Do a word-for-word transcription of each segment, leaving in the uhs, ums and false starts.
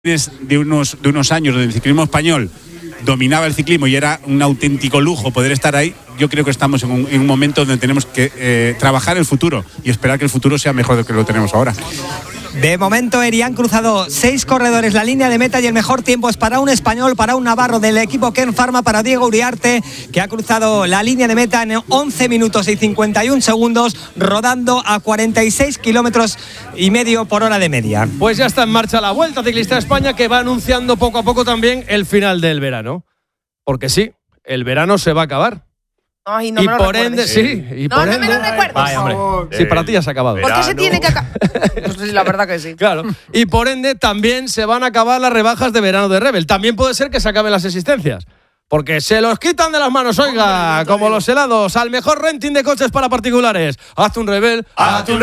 de unos, de unos años donde el ciclismo español dominaba el ciclismo y era un auténtico lujo poder estar ahí, yo creo que estamos en un, en un momento donde tenemos que eh, trabajar el futuro y esperar que el futuro sea mejor de lo que lo tenemos ahora. De momento, Eri, han cruzado seis corredores la línea de meta y el mejor tiempo es para un español, para un navarro del equipo Ken Pharma, para Diego Uriarte, que ha cruzado la línea de meta en once minutos y cincuenta y un segundos, rodando a cuarenta y seis kilómetros y medio por hora de media. Pues ya está en marcha la Vuelta Ciclista a España, que va anunciando poco a poco también el final del verano. Porque sí, el verano se va a acabar. Ay, no y me lo por recuerdes. ende, sí. Y no, por no ende, me lo recuerdes. Vaya, hombre. Sí, para ti ya se ha acabado. ¿Por qué se tiene que acabar? Pues sí, la verdad que sí. Claro. Y por ende también se van a acabar las rebajas de verano de Rebel. También puede ser que se acaben las existencias. Porque se los quitan de las manos, oiga, como los helados. Al mejor renting de coches para particulares. Hazte un Rebel. ¡Hazte un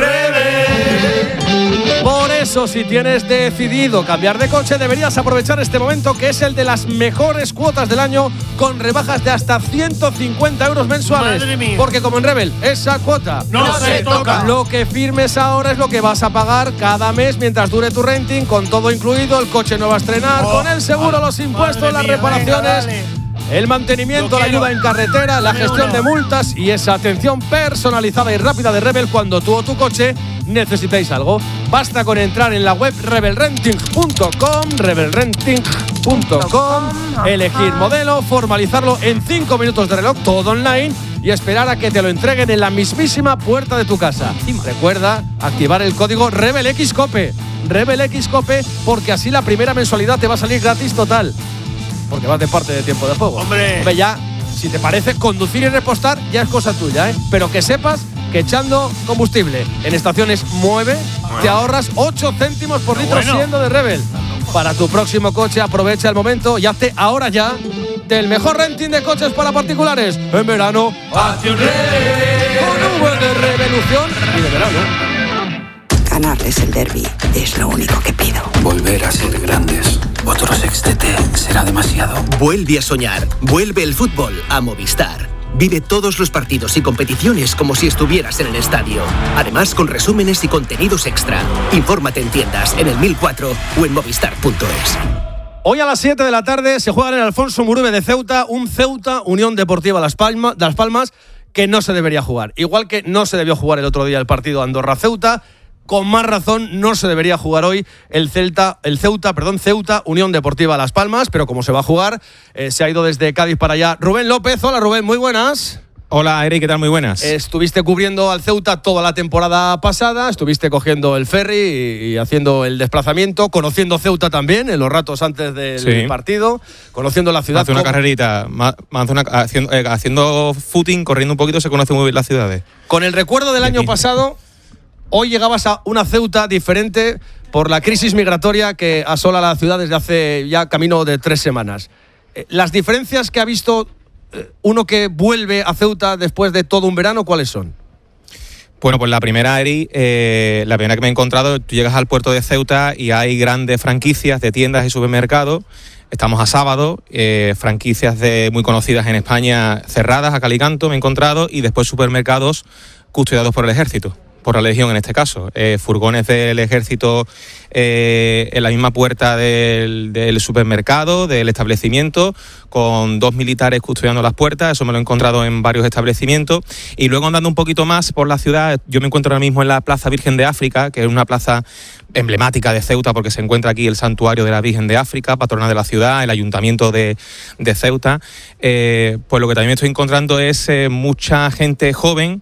Rebel! Por eso, si tienes decidido cambiar de coche, deberías aprovechar este momento, que es el de las mejores cuotas del año, con rebajas de hasta ciento cincuenta euros mensuales. Porque como en Rebel, esa cuota no, no se toca. Lo que firmes ahora es lo que vas a pagar cada mes mientras dure tu renting, con todo incluido, el coche no va a estrenar, oh, con el seguro, los impuestos, las mía, reparaciones, venga, el mantenimiento, la ayuda en carretera, la gestión de multas y esa atención personalizada y rápida de Rebel cuando tú o tu coche necesitéis algo. Basta con entrar en la web rebel renting punto com, rebel renting punto com, elegir modelo, formalizarlo en cinco minutos de reloj, todo online, y esperar a que te lo entreguen en la mismísima puerta de tu casa. Recuerda activar el código RebelXCope, RebelXCope, porque así la primera mensualidad te va a salir gratis total. Porque vas de parte de tiempo de juego. ¡Hombre! Hombre, ya, si te parece, conducir y repostar ya es cosa tuya, ¿eh? Pero que sepas que echando combustible en estaciones Mueve, bueno, te ahorras ocho céntimos por litro, bueno, siendo de Rebel. Para tu próximo coche, aprovecha el momento y hazte ahora ya del mejor renting de coches para particulares. En verano, hazte un Rebel. Con V de revolución y de verano. Ganarles el derbi es lo único que pido. Volver a ser grandes. Otro sextete será demasiado. Vuelve a soñar. Vuelve el fútbol a Movistar. Vive todos los partidos y competiciones como si estuvieras en el estadio. Además, con resúmenes y contenidos extra. Infórmate en tiendas, en el mil cuatro o en movistar punto es. Hoy a las siete de la tarde se juega en el Alfonso Muruve de Ceuta un Ceuta Unión Deportiva Las Palmas, Las Palmas, que no se debería jugar. Igual que no se debió jugar el otro día el partido Andorra-Ceuta, con más razón no se debería jugar hoy el Celta, el Ceuta, perdón, Ceuta Unión Deportiva Las Palmas, pero como se va a jugar, eh, se ha ido desde Cádiz para allá Rubén López. Hola Rubén, muy buenas. Hola Eric, ¿qué tal? Muy buenas. Estuviste cubriendo al Ceuta toda la temporada pasada, estuviste cogiendo el ferry y, y haciendo el desplazamiento, conociendo Ceuta también en los ratos antes del sí. partido, conociendo la ciudad. Hace una carrerita, hace una, haciendo, eh, haciendo footing, corriendo un poquito, se conoce muy bien las ciudades. Con el recuerdo del año pasado, hoy llegabas a una Ceuta diferente por la crisis migratoria que asola la ciudad desde hace ya camino de tres semanas. Las diferencias que ha visto uno que vuelve a Ceuta después de todo un verano, ¿cuáles son? Bueno, pues la primera, Eri, eh, la primera que me he encontrado, tú llegas al puerto de Ceuta y hay grandes franquicias de tiendas y supermercados. Estamos a sábado, eh, franquicias de, muy conocidas en España cerradas a cal y canto me he encontrado, y después supermercados custodiados por el ejército, por la Legión en este caso, eh, furgones del ejército eh, en la misma puerta del, del supermercado, del establecimiento, con dos militares custodiando las puertas. Eso me lo he encontrado en varios establecimientos. Y luego, andando un poquito más por la ciudad, yo me encuentro ahora mismo en la Plaza Virgen de África, que es una plaza emblemática de Ceuta porque se encuentra aquí el santuario de la Virgen de África, patrona de la ciudad, el ayuntamiento de, de Ceuta. Eh, pues lo que también me estoy encontrando es eh, mucha gente joven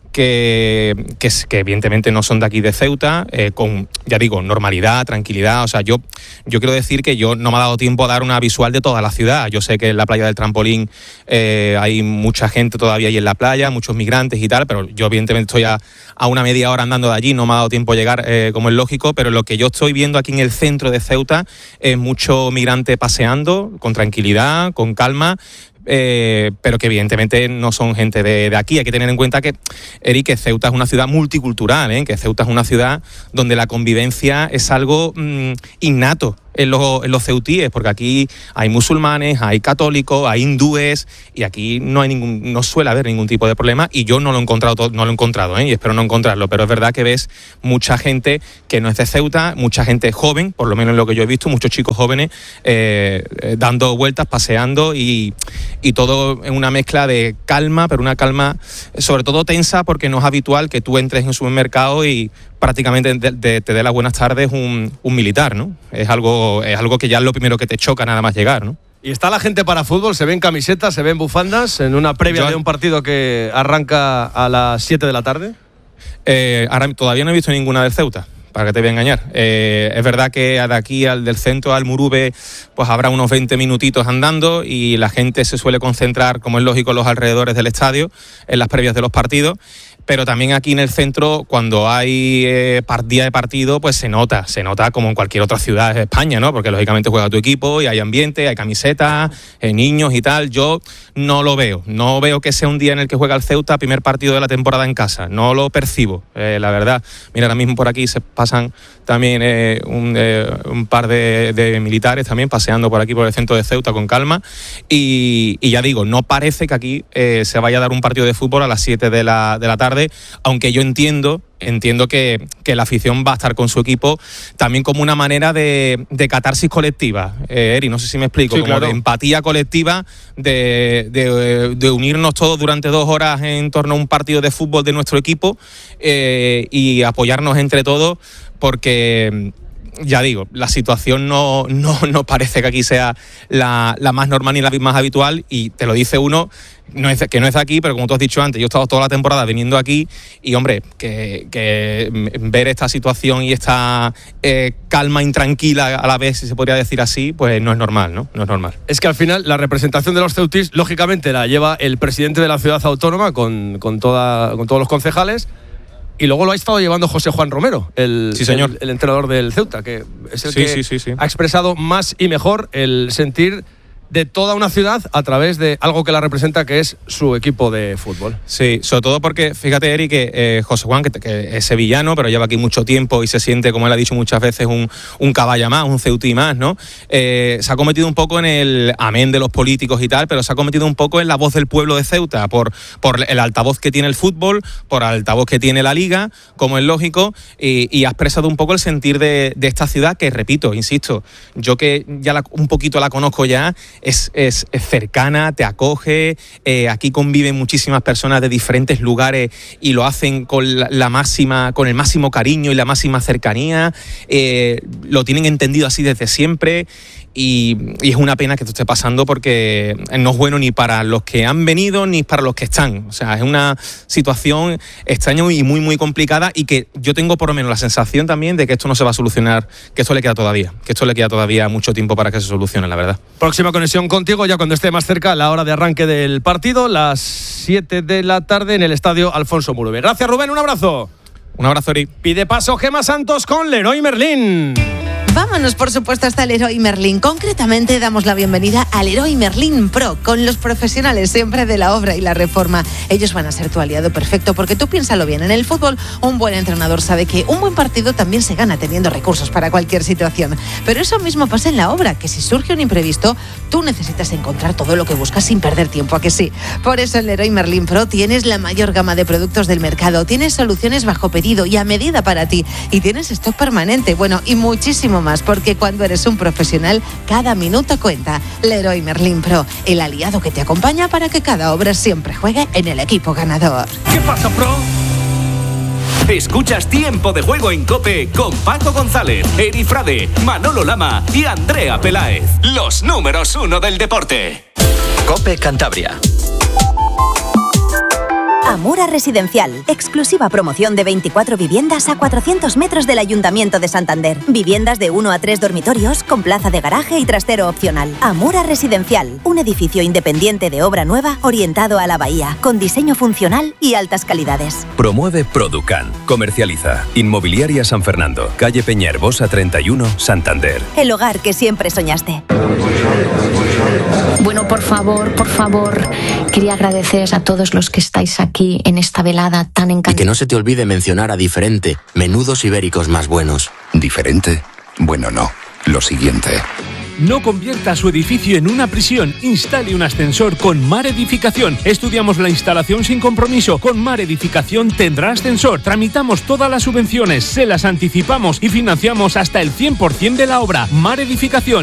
Que, que, que evidentemente no son de aquí de Ceuta, eh, con, ya digo, normalidad, tranquilidad. O sea, yo, yo quiero decir que yo no me ha dado tiempo a dar una visual de toda la ciudad. Yo sé que en la playa del Trampolín eh, hay mucha gente todavía ahí en la playa, muchos migrantes y tal, pero yo evidentemente estoy a, a una media hora andando de allí, no me ha dado tiempo a llegar, eh, como es lógico, pero lo que yo estoy viendo aquí en el centro de Ceuta es mucho migrante paseando, con tranquilidad, con calma, Eh, pero que evidentemente no son gente de, de aquí. Hay que tener en cuenta que, Eric, que Ceuta es una ciudad multicultural, ¿eh? que Ceuta es una ciudad donde la convivencia es algo mmm, innato en los, en los ceutíes, porque aquí hay musulmanes, hay católicos, hay hindúes, y aquí no hay ningún, no suele haber ningún tipo de problema, y yo no lo he encontrado, no lo he encontrado, ¿eh? Y espero no encontrarlo, pero es verdad que ves mucha gente que no es de Ceuta, mucha gente joven, por lo menos en lo que yo he visto, muchos chicos jóvenes eh, eh, dando vueltas, paseando, y, y todo en una mezcla de calma, pero una calma sobre todo tensa, porque no es habitual que tú entres en un supermercado y prácticamente de, de, te dé las buenas tardes un, un militar, ¿no? Es algo, es algo que ya es lo primero que te choca nada más llegar, ¿no? ¿Y está la gente para fútbol? ¿Se ven camisetas, se ven bufandas en una previa Yo, de un partido que arranca a las siete de la tarde? Eh, ahora todavía no he visto ninguna del Ceuta, para que te voy a engañar. Eh, es verdad que de aquí al del centro al Murube pues habrá unos veinte minutitos andando, y la gente se suele concentrar, como es lógico, en los alrededores del estadio, en las previas de los partidos. Pero también aquí en el centro, cuando hay eh, día de partido, pues se nota, se nota como en cualquier otra ciudad de España, ¿no? Porque lógicamente juega tu equipo y hay ambiente, hay camisetas, eh, niños y tal. Yo no lo veo, no veo que sea un día en el que juega el Ceuta, primer partido de la temporada en casa, no lo percibo, eh, la verdad. Mira, ahora mismo por aquí se pasan también eh, un, eh, un par de, de militares también paseando por aquí por el centro de Ceuta con calma, y, y ya digo, no parece que aquí eh, se vaya a dar un partido de fútbol a las siete de la, de la tarde, aunque yo entiendo entiendo que, que la afición va a estar con su equipo también como una manera de, de catarsis colectiva, eh, Eri, no sé si me explico, sí, como claro. de empatía colectiva, de, de, de unirnos todos durante dos horas en torno a un partido de fútbol de nuestro equipo, eh, y apoyarnos entre todos, porque ya digo, la situación no, no, no parece que aquí sea la, la más normal ni la más habitual, y te lo dice uno no es, que no es de aquí, pero como tú has dicho antes, yo he estado toda la temporada viniendo aquí, y hombre, que, que ver esta situación y esta eh, calma intranquila a la vez, si se podría decir así, pues no es normal, ¿no? No es normal. Es que al final la representación de los ceutís, lógicamente, la lleva el presidente de la ciudad autónoma con, con, toda, con todos los concejales. Y luego lo ha estado llevando José Juan Romero, el, sí, señor. el, el entrenador del Ceuta, que es el sí, que sí, sí, sí. ha expresado más y mejor el sentir de toda una ciudad a través de algo que la representa, que es su equipo de fútbol. Sí, sobre todo porque, fíjate, Eri, que eh, José Juan, que, que es sevillano, pero lleva aquí mucho tiempo y se siente, como él ha dicho muchas veces, un, un caballa más, un ceutí más, ¿no? Eh, se ha cometido un poco en el amén de los políticos y tal, pero se ha cometido un poco en la voz del pueblo de Ceuta, por, por el altavoz que tiene el fútbol, por el altavoz que tiene la liga, como es lógico, y, y ha expresado un poco el sentir de, de esta ciudad, que repito, insisto, yo que ya la, un poquito la conozco ya, es, es, es cercana, te acoge, eh, aquí conviven muchísimas personas de diferentes lugares y lo hacen con la, la máxima, con el máximo cariño y la máxima cercanía, eh, lo tienen entendido así desde siempre. Y, y es una pena que esto esté pasando, porque no es bueno ni para los que han venido ni para los que están. O sea, es una situación extraña y muy, muy complicada, y que yo tengo por lo menos la sensación también de que esto no se va a solucionar, que esto le queda todavía, que esto le queda todavía mucho tiempo para que se solucione, la verdad. Próxima conexión contigo ya cuando esté más cerca la hora de arranque del partido, las siete de la tarde en el estadio Alfonso Murube. Gracias, Rubén, un abrazo. Un abrazo, Eri. Pide paso Gemma Santos con Leroy Merlin. Vámonos, por supuesto, hasta Leroy Merlin. Concretamente, damos la bienvenida al Leroy Merlin Pro, con los profesionales siempre de la obra y la reforma. Ellos van a ser tu aliado perfecto, porque tú piénsalo bien, en el fútbol un buen entrenador sabe que un buen partido también se gana teniendo recursos para cualquier situación. Pero eso mismo pasa en la obra, que si surge un imprevisto, tú necesitas encontrar todo lo que buscas sin perder tiempo, ¿a que sí? Por eso en Leroy Merlin Pro tienes la mayor gama de productos del mercado, tienes soluciones bajo pedido y a medida para ti, y tienes stock permanente, bueno, y muchísimo más, porque cuando eres un profesional, cada minuto cuenta. Leroy Merlin Pro, el aliado que te acompaña para que cada obra siempre juegue en el equipo ganador. ¿Qué pasa, Pro? Escuchas Tiempo de Juego en COPE con Paco González, Eri Frade, Manolo Lama y Andrea Peláez. Los números uno del deporte. COPE Cantabria. Amura Residencial, exclusiva promoción de veinticuatro viviendas a cuatrocientos metros del Ayuntamiento de Santander. Viviendas de uno a tres dormitorios con plaza de garaje y trastero opcional. Amura Residencial, un edificio independiente de obra nueva orientado a la bahía, con diseño funcional y altas calidades. Promueve Producan. Comercializa. Inmobiliaria San Fernando, calle Peñaherbosa treinta y uno, Santander. El hogar que siempre soñaste. Bueno, por favor, por favor, quería agradeceros a todos los que estáis aquí en esta velada tan encantadora. Y que no se te olvide mencionar a Diferente, menudos ibéricos más buenos. ¿Diferente? Bueno, no. lo siguiente. No convierta su edificio en una prisión. Instale un ascensor con Mar Edificación. Estudiamos la instalación sin compromiso. Con Mar Edificación tendrá ascensor. Tramitamos todas las subvenciones, se las anticipamos y financiamos hasta el cien por ciento de la obra. Mar Edificación.